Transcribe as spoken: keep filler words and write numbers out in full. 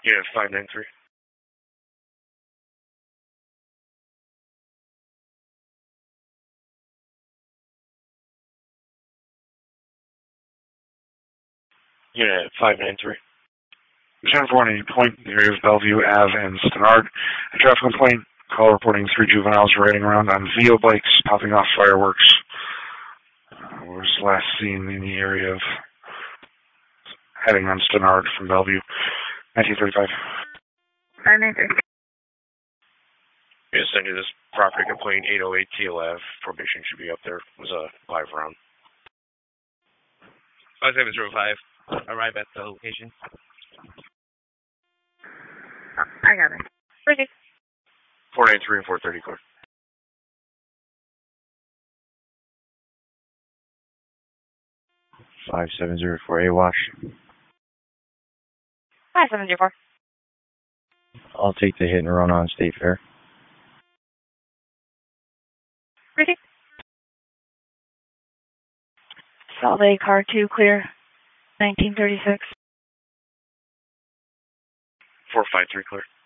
Yeah, five nine three. Yeah, five nine three. ten four one eight Point, the area of Bellevue Ave and Stenard. A traffic complaint. Call reporting three juveniles riding around on Vio bikes, popping off fireworks. Uh, was last seen in the area of heading on Stenard from Bellevue. nineteen thirty-five. five nine three. Yeah, send you this property complaint, eight oh eight Teal Ave. Probation should be up there. It was a live round. five seven zero five. Arrive at the location. I got it. Ready. four nine three and four thirty, clear. five seven zero four A Wash. five seven zero four. I'll take the hit and run on State Fair. Ready. Salt Lake, car two, clear. nineteen thirty-six. four five three, clear.